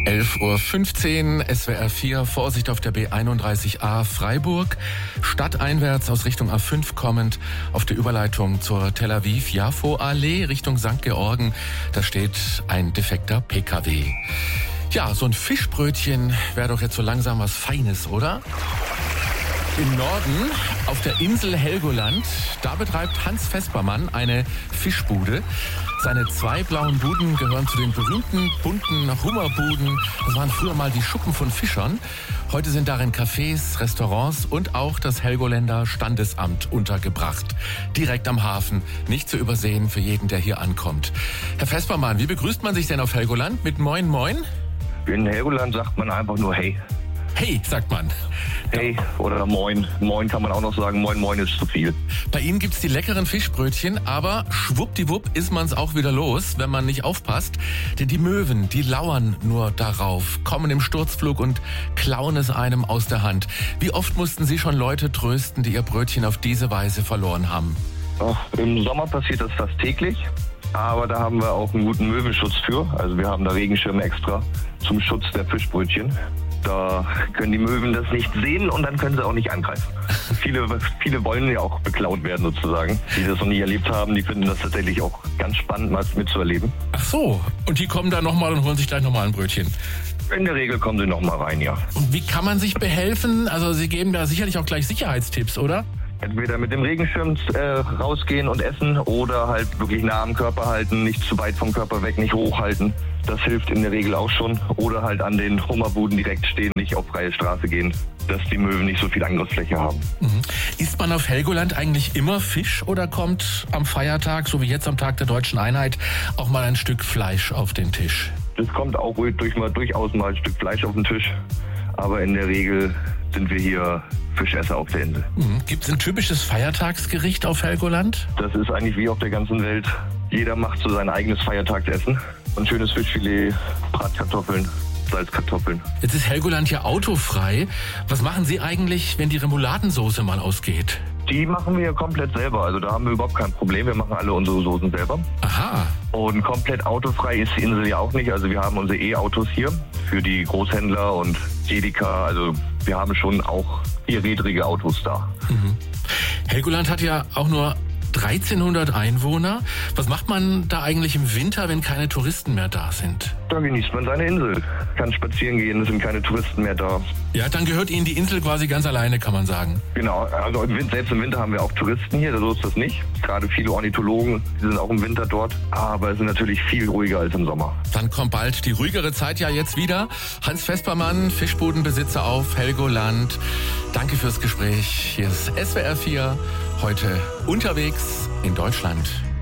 11:15 Uhr, SWR 4, Vorsicht auf der B31a Freiburg. Stadteinwärts aus Richtung A5 kommend auf der Überleitung zur Tel Aviv-Jafo-Allee Richtung St. Georgen. Da steht ein defekter PKW. Ja, so ein Fischbrötchen wäre doch jetzt so langsam was Feines, oder? Im Norden, auf der Insel Helgoland, da betreibt Hans Vespermann eine Fischbude. Seine 2 blauen Buden gehören zu den berühmten bunten Hummerbuden. Das waren früher mal die Schuppen von Fischern. Heute sind darin Cafés, Restaurants und auch das Helgoländer Standesamt untergebracht. Direkt am Hafen, nicht zu übersehen für jeden, der hier ankommt. Herr Vespermann, wie begrüßt man sich denn auf Helgoland? Mit Moin Moin? In Helgoland sagt man einfach nur Hey. Hey, sagt man. Hey oder Moin. Moin kann man auch noch sagen. Moin Moin ist zu viel. Bei Ihnen gibt's die leckeren Fischbrötchen, aber schwuppdiwupp ist man's auch wieder los, wenn man nicht aufpasst. Denn die Möwen, die lauern nur darauf, kommen im Sturzflug und klauen es einem aus der Hand. Wie oft mussten Sie schon Leute trösten, die ihr Brötchen auf diese Weise verloren haben? Im Sommer passiert das fast täglich. Aber da haben wir auch einen guten Möwenschutz für. Also wir haben da Regenschirme extra zum Schutz der Fischbrötchen. Da können die Möwen das nicht sehen und dann können sie auch nicht angreifen. Viele wollen ja auch beklaut werden sozusagen, die das noch nie erlebt haben. Die finden das tatsächlich auch ganz spannend, mal mitzuerleben. Ach so, und die kommen dann nochmal und holen sich gleich nochmal ein Brötchen? In der Regel kommen sie nochmal rein, ja. Und wie kann man sich behelfen? Also Sie geben da sicherlich auch gleich Sicherheitstipps, oder? Entweder mit dem Regenschirm rausgehen und essen oder halt wirklich nah am Körper halten, nicht zu weit vom Körper weg, nicht hochhalten. Das hilft in der Regel auch schon. Oder halt an den Hummerbuden direkt stehen, nicht auf freie Straße gehen, dass die Möwen nicht so viel Angriffsfläche haben. Mhm. Isst man auf Helgoland eigentlich immer Fisch oder kommt am Feiertag, so wie jetzt am Tag der Deutschen Einheit, auch mal ein Stück Fleisch auf den Tisch? Es kommt auch durchaus mal ein Stück Fleisch auf den Tisch. Aber in der Regel sind wir hier Fischesser auf der Insel. Mhm. Gibt es ein typisches Feiertagsgericht auf Helgoland? Das ist eigentlich wie auf der ganzen Welt. Jeder macht so sein eigenes Feiertagsessen. Ein schönes Fischfilet, Bratkartoffeln, Salzkartoffeln. Jetzt ist Helgoland ja autofrei. Was machen Sie eigentlich, wenn die Remouladensoße mal ausgeht? Die machen wir komplett selber. Also da haben wir überhaupt kein Problem. Wir machen alle unsere Soßen selber. Aha. Und komplett autofrei ist die Insel ja auch nicht. Also wir haben unsere E-Autos hier für die Großhändler und Edeka. Also wir haben schon auch vierrädrige Autos da. Mhm. Helgoland hat ja auch nur 1300 Einwohner. Was macht man da eigentlich im Winter, wenn keine Touristen mehr da sind? Da genießt man seine Insel. Kann spazieren gehen, es sind keine Touristen mehr da. Ja, dann gehört Ihnen die Insel quasi ganz alleine, kann man sagen. Genau, also selbst im Winter haben wir auch Touristen hier, so ist das nicht. Gerade viele Ornithologen, die sind auch im Winter dort. Aber es ist natürlich viel ruhiger als im Sommer. Dann kommt bald die ruhigere Zeit ja jetzt wieder. Hans Vespermann, Fischbudenbesitzer auf Helgoland. Danke fürs Gespräch. Hier ist SWR 4, heute unterwegs in Deutschland.